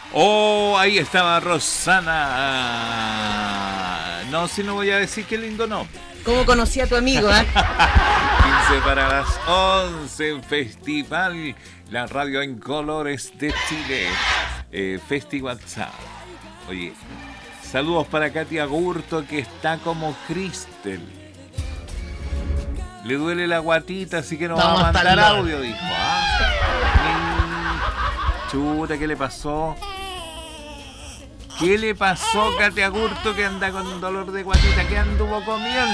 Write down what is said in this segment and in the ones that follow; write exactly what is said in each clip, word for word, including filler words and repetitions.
Oh, ahí estaba Rosana. No, si no voy a decir que lindo no. ¿Cómo conocí a tu amigo, eh? quince para las once en Festival, la radio en colores de Chile. Eh, Festi WhatsApp. Oye, saludos para Katia Gurto, que está como Cristel. Le duele la guatita, así que nos Vamos va a hasta mandar el lado. audio, dijo. Ah, chuta, ¿qué le pasó? ¿Qué le pasó a Katia Gurto, que anda con un dolor de guatita? ¿Qué anduvo comiendo?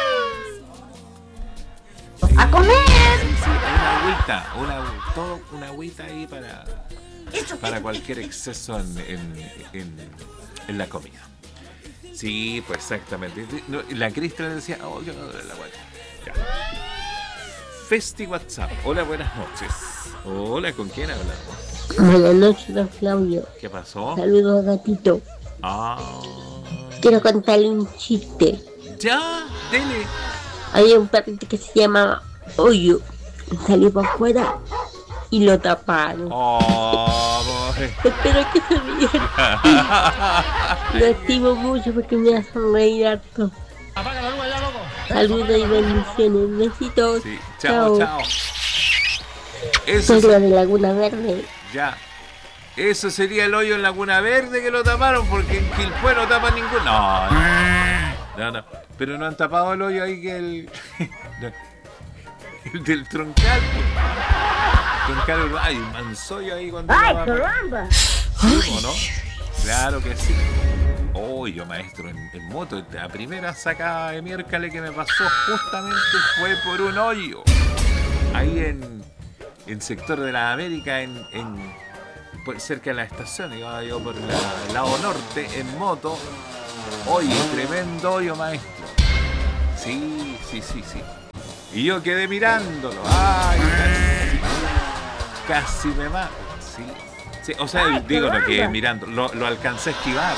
¡A comer! Sí, sí, una agüita, una, todo una agüita ahí para, para cualquier exceso en, en, en, en la comida. Sí, pues exactamente. No, la Cristina le decía, oh, yo no duele la guata. Ya. Festi WhatsApp. Hola, buenas noches. Hola, ¿con quién hablamos? Buenas noches, don Claudio. ¿Qué pasó? Saludos, gatito. Ah. Quiero contarle un chiste. Ya, dele. Había un perrito que se llamaba Hoyo. Salió para afuera y lo taparon. Oh, boy. Espero que se rían. Lo estimo mucho porque me hacen reír harto. Apaga la luz ya, loco. Saludos y bendiciones. Besitos. Sí, chao, chao. Eso Soy es, la de Laguna Verde. ya. Eso sería el hoyo en Laguna Verde que lo taparon, porque en Quilpué no tapan ninguno. No, no, no. Pero no han tapado el hoyo ahí que el. No. El del troncal. Troncal, hay un mansollo ahí cuando. ¡Ay, va- caramba! ¿Sí o no? Claro que sí. Oh, yo maestro en, en moto, la primera sacada de miércoles que me pasó justamente fue por un hoyo. Ahí en en sector de la América, en, en por, cerca de la estación, iba yo por la- el lado norte en moto. Oye, tremendo hoyo, maestro. Sí, sí, sí, sí. Y yo quedé mirándolo. Ay, casi, casi me mato. Sí. Sí, o sea, Ay, digo, no caramba. quedé mirando, lo, lo alcancé a esquivar.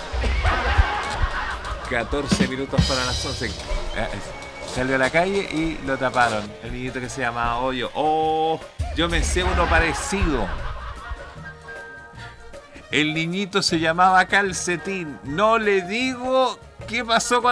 catorce minutos para las once. Eh, Salió a la calle y lo taparon. El niñito que se llamaba Hoyo. Oh, yo me sé uno parecido. El niñito se llamaba Calcetín. No le digo qué pasó con